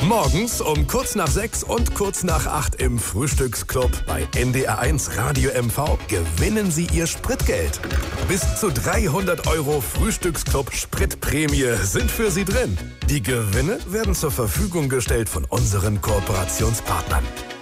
Morgens um kurz nach 6 und kurz nach 8 im Frühstücksclub bei NDR1 Radio MV gewinnen Sie Ihr Spritgeld. Bis zu 300 € Frühstücksclub Spritprämie sind für Sie drin. Die Gewinne werden zur Verfügung gestellt von unseren Kooperationspartnern.